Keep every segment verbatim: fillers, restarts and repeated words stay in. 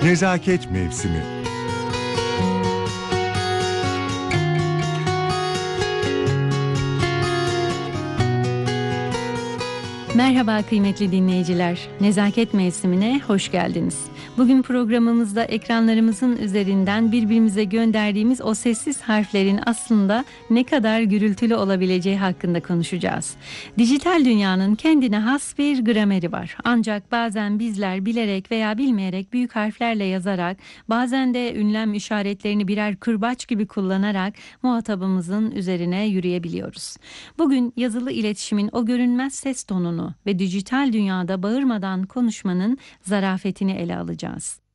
Nezaket mevsimi. Merhaba kıymetli dinleyiciler, Nezaket mevsimine hoş geldiniz. Bugün programımızda ekranlarımızın üzerinden birbirimize gönderdiğimiz o sessiz harflerin aslında ne kadar gürültülü olabileceği hakkında konuşacağız. Dijital dünyanın kendine has bir grameri var. Ancak bazen bizler bilerek veya bilmeyerek büyük harflerle yazarak, bazen de ünlem işaretlerini birer kırbaç gibi kullanarak muhatabımızın üzerine yürüyebiliyoruz. Bugün yazılı iletişimin o görünmez ses tonunu ve dijital dünyada bağırmadan konuşmanın zarafetini ele alacağız.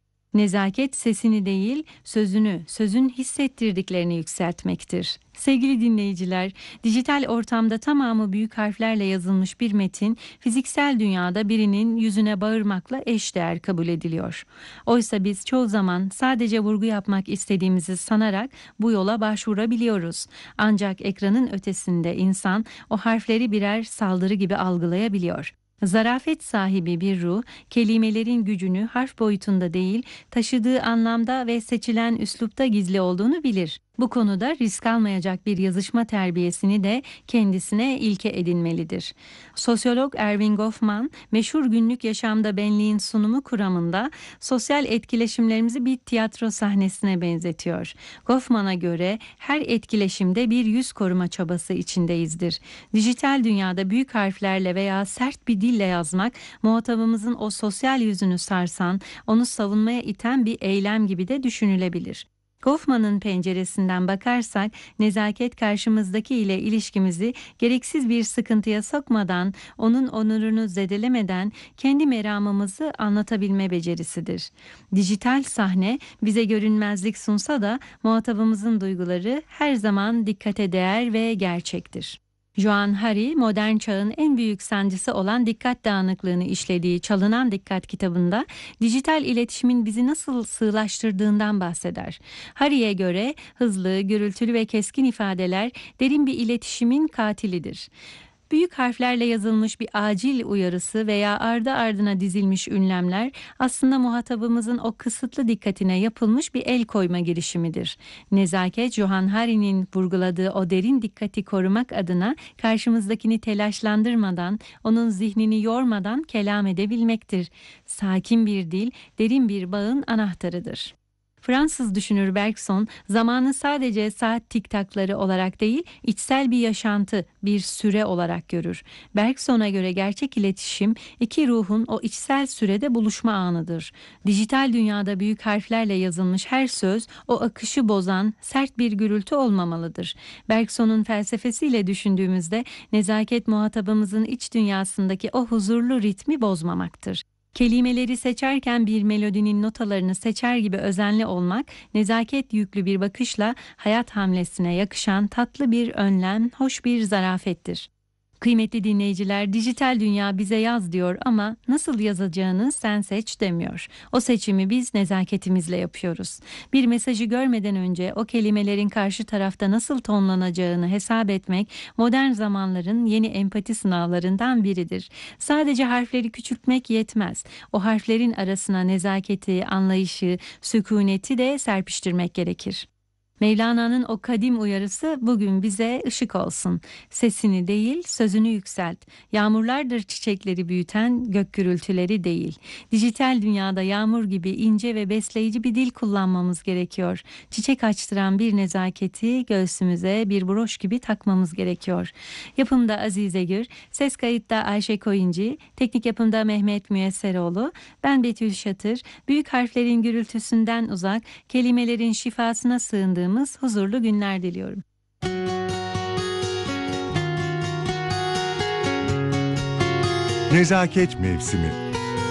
Nezaket sesini değil, sözünü, sözün hissettirdiklerini yükseltmektir. Sevgili dinleyiciler, dijital ortamda tamamı büyük harflerle yazılmış bir metin, fiziksel dünyada birinin yüzüne bağırmakla eşdeğer kabul ediliyor. Oysa biz çoğu zaman sadece vurgu yapmak istediğimizi sanarak bu yola başvurabiliyoruz. Ancak ekranın ötesinde insan o harfleri birer saldırı gibi algılayabiliyor. Zarafet sahibi bir ruh, kelimelerin gücünü harf boyutunda değil, taşıdığı anlamda ve seçilen üslupta gizli olduğunu bilir. Bu konuda risk almayacak bir yazışma terbiyesini de kendisine ilke edinmelidir. Sosyolog Erving Goffman, meşhur günlük yaşamda benliğin sunumu kuramında sosyal etkileşimlerimizi bir tiyatro sahnesine benzetiyor. Goffman'a göre her etkileşimde bir yüz koruma çabası içindeyizdir. Dijital dünyada büyük harflerle veya sert bir dille yazmak, muhatabımızın o sosyal yüzünü sarsan, onu savunmaya iten bir eylem gibi de düşünülebilir. Goffman'ın penceresinden bakarsak, nezaket karşımızdaki ile ilişkimizi gereksiz bir sıkıntıya sokmadan, onun onurunu zedelemeden kendi meramımızı anlatabilme becerisidir. Dijital sahne bize görünmezlik sunsa da muhatabımızın duyguları her zaman dikkate değer ve gerçektir. Johann Hari, modern çağın en büyük sancısı olan dikkat dağınıklığını işlediği Çalınan Dikkat kitabında dijital iletişimin bizi nasıl sığlaştırdığından bahseder. Hari'ye göre hızlı, gürültülü ve keskin ifadeler derin bir iletişimin katilidir. Büyük harflerle yazılmış bir acil uyarısı veya ardı ardına dizilmiş ünlemler aslında muhatabımızın o kısıtlı dikkatine yapılmış bir el koyma girişimidir. Nezaket, Johann Hari'nin vurguladığı o derin dikkati korumak adına karşımızdakini telaşlandırmadan, onun zihnini yormadan kelam edebilmektir. Sakin bir dil, derin bir bağın anahtarıdır. Fransız düşünür Bergson, zamanı sadece saat tiktakları olarak değil, içsel bir yaşantı, bir süre olarak görür. Bergson'a göre gerçek iletişim, iki ruhun o içsel sürede buluşma anıdır. Dijital dünyada büyük harflerle yazılmış her söz, o akışı bozan, sert bir gürültü olmamalıdır. Bergson'un felsefesiyle düşündüğümüzde, nezaket muhatabımızın iç dünyasındaki o huzurlu ritmi bozmamaktır. Kelimeleri seçerken bir melodinin notalarını seçer gibi özenli olmak, nezaket yüklü bir bakışla hayat hamlesine yakışan tatlı bir önlem, hoş bir zarafettir. Kıymetli dinleyiciler, dijital dünya bize yaz diyor ama nasıl yazacağını sen seç demiyor. O seçimi biz nezaketimizle yapıyoruz. Bir mesajı görmeden önce o kelimelerin karşı tarafta nasıl tonlanacağını hesap etmek modern zamanların yeni empati sınavlarından biridir. Sadece harfleri küçültmek yetmez. O harflerin arasına nezaketi, anlayışı, sükuneti de serpiştirmek gerekir. Mevlana'nın o kadim uyarısı bugün bize ışık olsun. Sesini değil, sözünü yükselt. Yağmurlardır çiçekleri büyüten, gök gürültüleri değil. Dijital dünyada yağmur gibi ince ve besleyici bir dil kullanmamız gerekiyor. Çiçek açtıran bir nezaketi göğsümüze bir broş gibi takmamız gerekiyor. Yapımda Azize Gür, ses kayıtta Ayşe Koyuncu, teknik yapımda Mehmet Müyesseroğlu, ben Betül Şatır. Büyük harflerin gürültüsünden uzak, kelimelerin şifasına sığındığım huzurlu günler diliyorum. Nezaket mevsimi.